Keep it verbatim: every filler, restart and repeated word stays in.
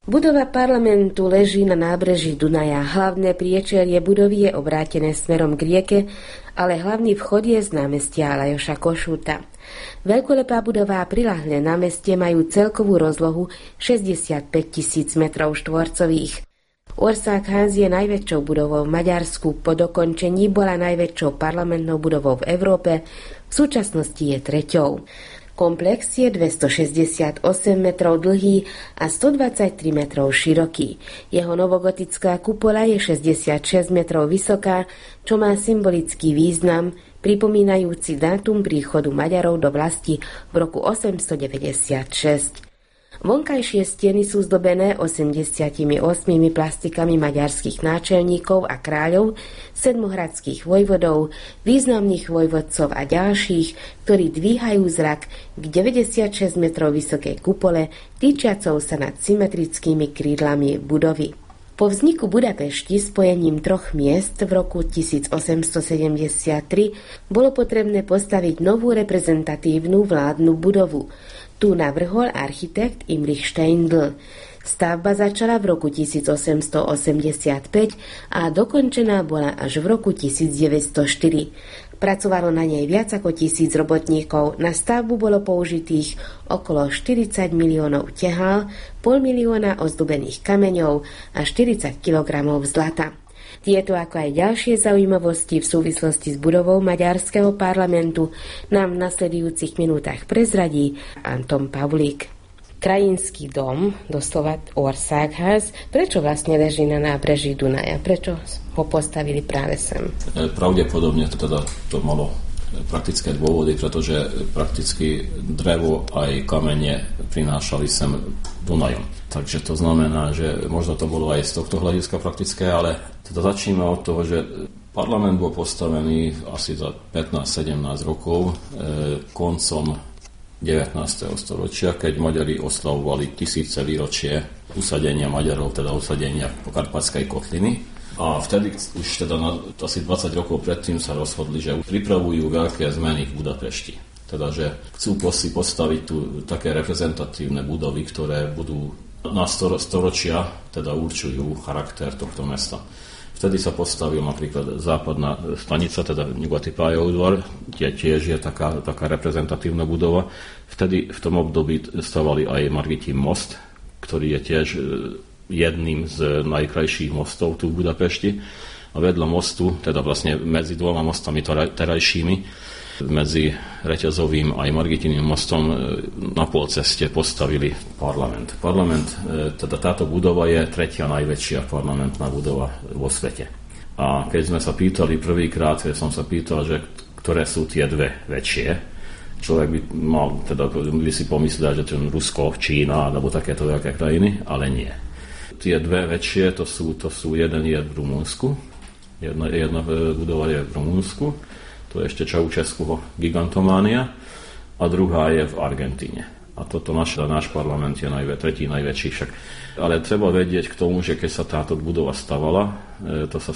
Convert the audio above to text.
Budova parlamentu leží na nábreží Dunaja. Hlavné priečelie budovy je obrátené smerom k rieke, ale hlavný vchod je z námestia Lajoša Košúta. Veľkolepá budova a priľahlé námestie majú celkovú rozlohu šesťdesiatpäť tisíc metrov štvorcových. Országház je najväčšou budovou v Maďarsku, po dokončení bola najväčšou parlamentnou budovou v Európe, v súčasnosti je treťou. Komplex je dvestošesťdesiatosem metrov dlhý a stodvadsaťtri metrov široký. Jeho novogotická kupola je šesťdesiatšesť metrov vysoká, čo má symbolický význam, pripomínajúci dátum príchodu Maďarov do vlasti v roku osemstodeväťdesiatšesť. Vonkajšie steny sú zdobené osemdesiatimi ôsmimi plastikami maďarských náčelníkov a kráľov, sedmohradských vojvodov, významných vojvodcov a ďalších, ktorí dvíhajú zrak k deväťdesiatšesť metrov vysokej kupole, týčiacou sa nad symetrickými krídlami budovy. Po vzniku Budapešti spojením troch miest v roku tisícosemstosedemdesiattri bolo potrebné postaviť novú reprezentatívnu vládnu budovu. Tu navrhol architekt Imrich Steindl. Stavba začala v roku tisícosemstoosemdesiatpäť a dokončená bola až v roku tisícdeväťstoštyri. Pracovalo na nej viac ako tisíc robotníkov. Na stavbu bolo použitých okolo štyridsať miliónov tehál, pol milióna ozdobených kameňov a štyridsať kilogramov zlata. Tieto ako aj ďalšie zaujímavosti v súvislosti s budovou maďarského parlamentu nám v nasledujúcich minútach prezradí Anton Pavlík. Krajinský dom, doslova Országház, prečo vlastne leží na nábreží Dunaja? Prečo ho postavili práve sem? Pravdepodobne to teda to malo praktické dôvody, pretože prakticky drevo aj kamene prinášali sem Dunajom. Takže to znamená, že možno to bolo aj z tohto hľadiska praktické, ale teda začneme od toho, že parlament bol postavený asi za pätnásť sedemnásť rokov e, koncom devätnásteho storočia, keď Maďari oslavovali tisíce výročie usadenia Maďarov, teda usadenia Pokarpatskej kotliny. A vtedy už teda na, asi dvadsať rokov predtým sa rozhodli, že pripravujú veľké zmeny v Budapešti. Teda, že chcú si postaviť tu také reprezentatívne budovy, ktoré budú na storočia teda určujú charakter tohto mesta. Vtedy sa postavil napríklad západná stanica, teda Nyugati pályaudvar, kde tiež je taká, taká reprezentatívna budova. Vtedy v tom období stavali aj Margitin most, ktorý je tiež jedným z najkrajších mostov tu v Budapešti. A vedľa mostu, teda vlastne medzi dvoma mostami terajšími, medzi Reťazovým aj Margitinným mostom na polceste postavili parlament. Parlament, teda táto budova je tretia najväčšia parlamentná budova vo svete. A keď sme sa pýtali prvýkrát, keď som sa pýtal, že ktoré sú tie dve väčšie, človek by mal, teda by si pomyslel, že to je Rusko, Čína alebo takéto veľké krajiny, ale nie. Tie dve väčšie, to sú, to sú jeden je v Rumunsku, jedna, jedna budova je v Rumunsku, to je ešte Čaučeskuho gigantománia, a druhá je v Argentíne. A toto náš, náš parlament je najvä, tretí najväčší však. Ale treba vedieť k tomu, že keď sa táto budova stavala, to sa